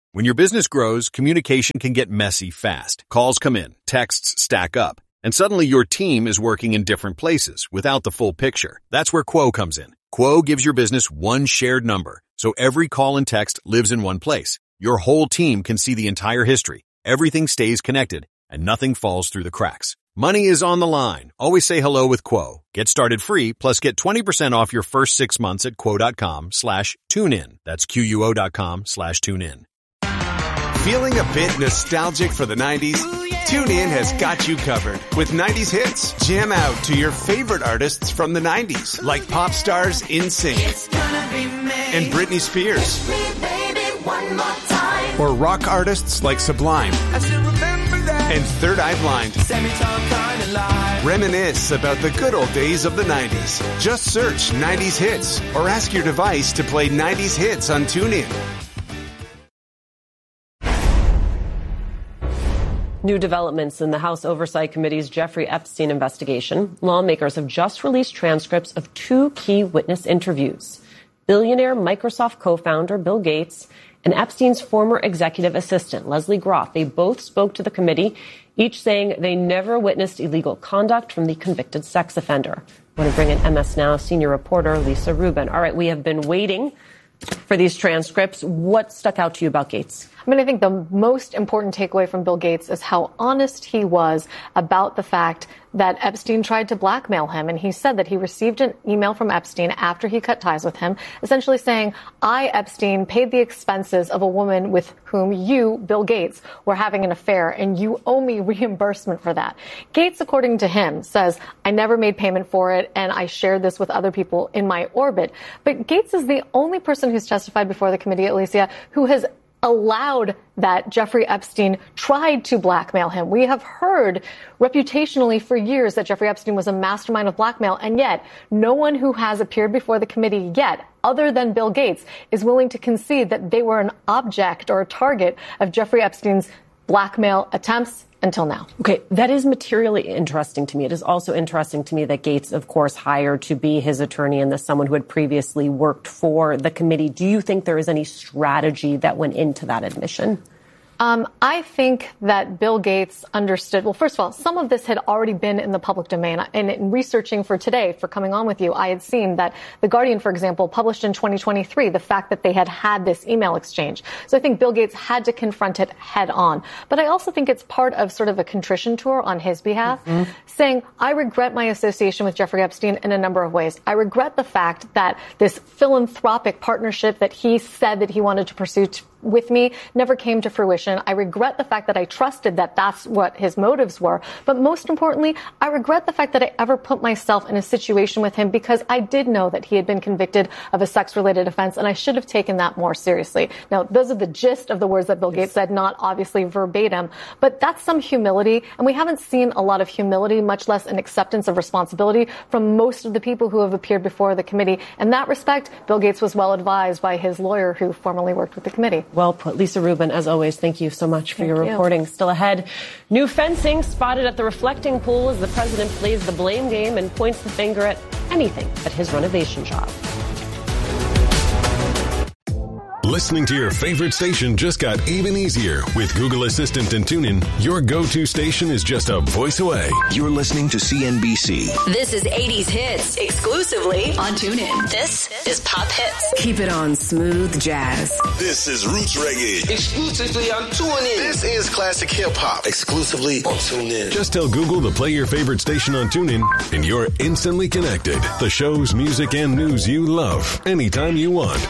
When your business grows, communication can get messy fast. Calls come in, texts stack up, and suddenly your team is working in different places without the full picture. That's where Quo comes in. Quo gives your business one shared number, so every call and text lives in one place. Your whole team can see the entire history. Everything stays connected, and nothing falls through the cracks. Money is on the line. Always say hello with Quo. Get started free, plus get 20% off your first 6 months at quo.com/tunein. That's QUO.com/tunein. Feeling a bit nostalgic for the 90s? TuneIn has got you covered with 90s hits. Jam out to your favorite artists from the 90s, like pop stars NSYNC and Britney Spears. Or rock artists like Sublime and Third Eye Blind. Reminisce about the good old days of the 90s. Just search 90s hits or ask your device to play 90s hits on TuneIn. New developments in the House Oversight Committee's Jeffrey Epstein investigation. Lawmakers have just released transcripts of 2 key witness interviews. Billionaire Microsoft co-founder Bill Gates and Epstein's former executive assistant, Leslie Groff. They both spoke to the committee, each saying they never witnessed illegal conduct from the convicted sex offender. I want to bring in MS Now senior reporter Lisa Rubin. All right, we have been waiting for these transcripts. What stuck out to you about Gates? I think the most important takeaway from Bill Gates is how honest he was about the fact that Epstein tried to blackmail him. And he said that he received an email from Epstein after he cut ties with him, essentially saying, I, Epstein, paid the expenses of a woman with whom you, Bill Gates, were having an affair, and you owe me reimbursement for that. Gates, according to him, says, I never made payment for it, and I shared this with other people in my orbit. But Gates is the only person who's testified before the committee, Alicia, who has allowed that Jeffrey Epstein tried to blackmail him. We have heard reputationally for years that Jeffrey Epstein was a mastermind of blackmail, and yet no one who has appeared before the committee yet, other than Bill Gates, is willing to concede that they were an object or a target of Jeffrey Epstein's blackmail attempts until now. Okay, that is materially interesting to me. It is also interesting to me that Gates, of course, hired to be his attorney and this someone who had previously worked for the committee. Do you think there is any strategy that went into that admission? I think that Bill Gates understood, well, first of all, some of this had already been in the public domain. And in researching for today, for coming on with you, I had seen that The Guardian, for example, published in 2023 the fact that they had this email exchange. So I think Bill Gates had to confront it head on. But I also think it's part of sort of a contrition tour on his behalf, saying, I regret my association with Jeffrey Epstein in a number of ways. I regret the fact that this philanthropic partnership that he said that he wanted to pursue with me never came to fruition. I regret the fact that I trusted that that's what his motives were. But most importantly, I regret the fact that I ever put myself in a situation with him, because I did know that he had been convicted of a sex-related offense, and I should have taken that more seriously. Now, those are the gist of the words that Bill Gates said, not obviously verbatim, but that's some humility. And we haven't seen a lot of humility, much less an acceptance of responsibility from most of the people who have appeared before the committee. In that respect, Bill Gates was well advised by his lawyer who formerly worked with the committee. Well put. Lisa Rubin, as always, thank you so much for your reporting. Still ahead, new fencing spotted at the reflecting pool as the president plays the blame game and points the finger at anything but his renovation job. Listening to your favorite station just got even easier. With Google Assistant and TuneIn, your go-to station is just a voice away. You're listening to CNBC. This is 80s Hits, exclusively on TuneIn. This is Pop Hits. Keep it on smooth jazz. This is Roots Reggae, exclusively on TuneIn. This is Classic Hip Hop, exclusively on TuneIn. Just tell Google to play your favorite station on TuneIn, and you're instantly connected. The shows, music, and news you love, anytime you want.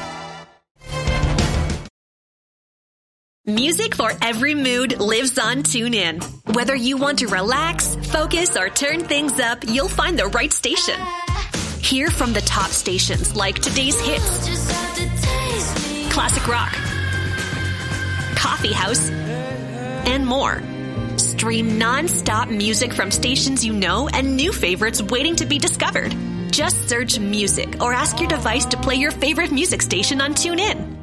Music for every mood lives on TuneIn. Whether you want to relax, focus, or turn things up, you'll find the right station. Hear from the top stations like today's hits, classic rock, coffee house, and more. Stream non-stop music from stations you know and new favorites waiting to be discovered. Just search music or ask your device to play your favorite music station on TuneIn.